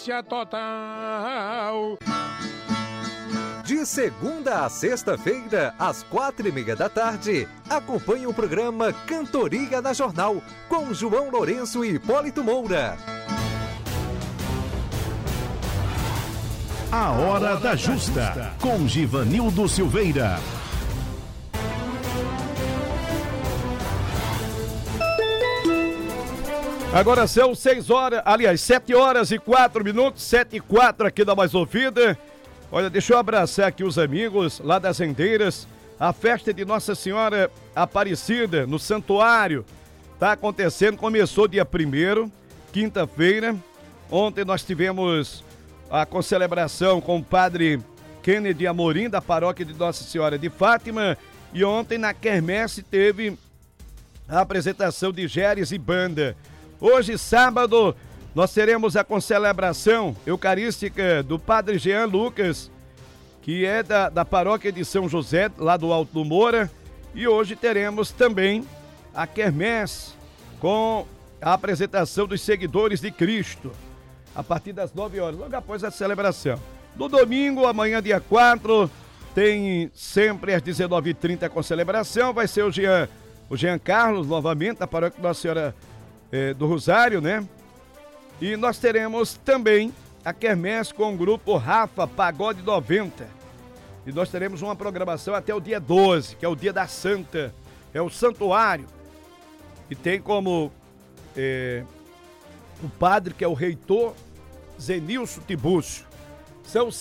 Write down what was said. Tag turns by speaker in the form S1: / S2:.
S1: Total.
S2: De segunda a sexta-feira, às 4:30 da tarde, acompanhe o programa Cantoria na Jornal, com João Lourenço e Hipólito Moura.
S3: A Hora da Justa, com Givanildo Silveira.
S4: Agora são 7 horas e 4 minutos, 7:04 aqui da Mais Ouvida. Olha, deixa eu abraçar aqui os amigos lá das Rendeiras. A festa de Nossa Senhora Aparecida no Santuário tá acontecendo, começou dia 1º, quinta-feira. Ontem nós tivemos a concelebração com o padre Kennedy Amorim, da paróquia de Nossa Senhora de Fátima. E ontem na quermesse teve a apresentação de Géres e banda. Hoje, sábado, nós teremos a concelebração eucarística do Padre Jean Lucas, que é da paróquia de São José, lá do Alto do Moura. E hoje teremos também a quermesse com a apresentação dos seguidores de Cristo, a partir das 9 horas, logo após a celebração. No domingo, amanhã, dia 4, tem sempre às 19h30 a concelebração. Vai ser o Jean Carlos, novamente, da paróquia Nossa Senhora do Rosário, né? E nós teremos também a quermesse com o grupo Rafa Pagode 90. E nós teremos uma programação até o dia 12, que é o dia da Santa, é o Santuário. E tem como o padre, que é o reitor, Zenilson Tibúcio. São